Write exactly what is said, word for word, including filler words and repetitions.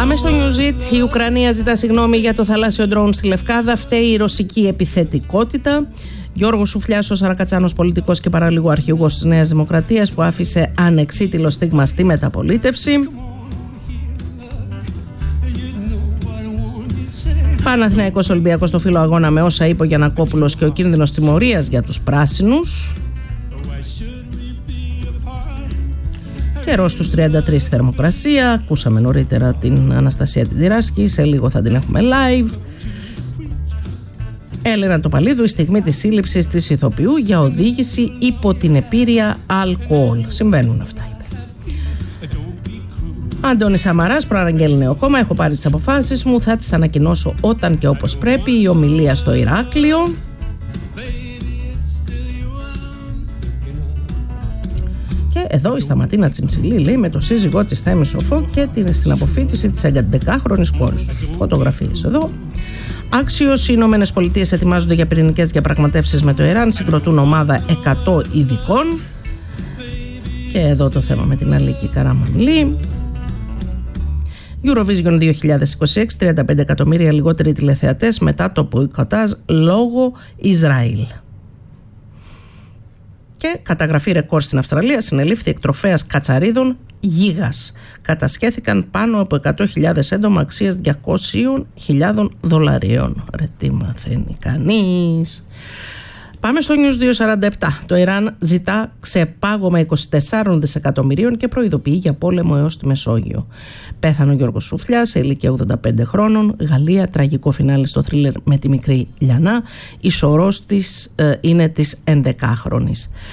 Πάμε στο Newsit. Η Ουκρανία ζητά συγγνώμη για το θαλάσσιο ντρόουν στη Λευκάδα. Φταίει η ρωσική επιθετικότητα. Γιώργος Σουφλιάς, ο Σαρακατσάνος πολιτικός και παραλίγο αρχηγός της Νέας Δημοκρατίας, που άφησε ανεξίτηλο στίγμα στη μεταπολίτευση. Παναθηναϊκός Ολυμπιακός στο φύλλο αγώνα με όσα είπε ο Γιαννακόπουλος και ο κίνδυνος τιμωρίας για τους πράσινους. Καιρός στους τριάντα τρία θερμοκρασία. Ακούσαμε νωρίτερα την Αναστασία την Τυράσκη. Σε λίγο θα την έχουμε live. Έλενα Τοπαλίδου, η στιγμή της σύλληψης της ηθοποιού για οδήγηση υπό την επήρεια αλκοόλ. Συμβαίνουν αυτά, είπε. Αντώνης Σαμαράς προαναγγέλει νέο κόμμα. Έχω πάρει τις αποφάσεις μου. Θα τις ανακοινώσω όταν και όπως πρέπει. Η ομιλία στο Ηράκλειο. Και εδώ η Σταματίνα Τσιμψιλή λέει με το σύζυγό της Θέμη Σοφό και την, στην αποφοίτηση της έντεκαχρονης κόρης τους. Φωτογραφίες εδώ. Άξιος, οι Ηνωμένες Πολιτείες ετοιμάζονται για πυρηνικές διαπραγματεύσεις με το Ιράν. Συγκροτούν ομάδα εκατό ειδικών. Και εδώ το θέμα με την Αλίκη Καραμανλή. Eurovision δύο χιλιάδες είκοσι έξι, τριάντα πέντε εκατομμύρια λιγότεροι τηλεθεατές μετά το μποϊκοτάζ λόγω Ισραήλ. Και καταγραφή ρεκόρ στην Αυστραλία, συνελήφθη εκτροφέας κατσαρίδων γίγας. Κατασχέθηκαν πάνω από εκατό χιλιάδες έντομα αξίας διακόσιες χιλιάδες δολαρίων. Ρε τι μαθαίνει κανείς. Πάμε στο News δύο σαράντα επτά. Το Ιράν ζητά ξεπάγωμα είκοσι τέσσερα δισεκατομμυρίων και προειδοποιεί για πόλεμο έως τη Μεσόγειο. Πέθανε ο Γιώργος Σουφλιάς σε ηλικία ογδόντα πέντε χρόνων. Γαλλία, τραγικό φινάλε στο θρίλερ με τη μικρή Λιανά. Η σωρός της ε, είναι της ενδεκάχρονης.